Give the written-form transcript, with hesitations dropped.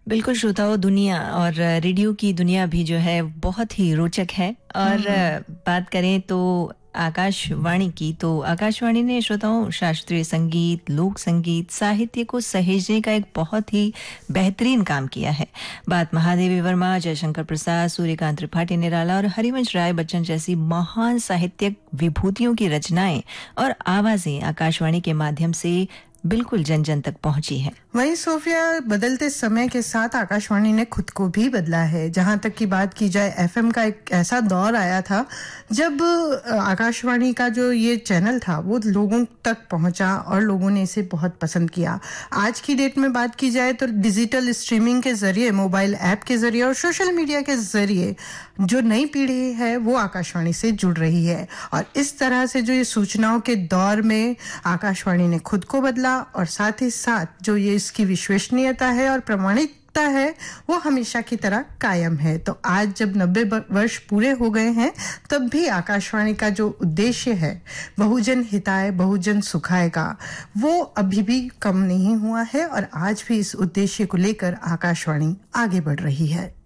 बिल्कुल श्रोताओं, दुनिया और रेडियो की दुनिया भी जो है बहुत ही रोचक है। और बात करें तो आकाशवाणी की, तो आकाशवाणी ने श्रोताओं शास्त्रीय संगीत, लोक संगीत, साहित्य को सहेजने का एक बहुत ही बेहतरीन काम किया है। बात महादेवी वर्मा, जयशंकर प्रसाद, सूर्यकांत त्रिपाठी निराला और हरिवंश राय बच्चन जैसी महान साहित्यिक विभूतियों की रचनाएं और आवाजें आकाशवाणी के माध्यम से बिल्कुल जन जन तक पहुंची है। वहीं सोफिया, बदलते समय के साथ आकाशवाणी ने खुद को भी बदला है। जहां तक की बात की जाए, एफएम का एक ऐसा दौर आया था जब आकाशवाणी का जो ये चैनल था वो लोगों तक पहुंचा और लोगों ने इसे बहुत पसंद किया। आज की डेट में बात की जाए तो डिजिटल स्ट्रीमिंग के जरिए, मोबाइल ऐप के जरिए और सोशल मीडिया के जरिए जो नई पीढ़ी है वो आकाशवाणी से जुड़ रही है। और इस तरह से जो ये सूचनाओं के दौर में आकाशवाणी ने खुद को बदला और साथ ही साथ जो ये इसकी विश्वसनीयता है और प्रमाणिकता है वो हमेशा की तरह कायम है। तो आज जब 90 वर्ष पूरे हो गए हैं, तब भी आकाशवाणी का जो उद्देश्य है बहुजन हिताय बहुजन सुखाय का, वो अभी भी कम नहीं हुआ है और आज भी इस उद्देश्य को लेकर आकाशवाणी आगे बढ़ रही है।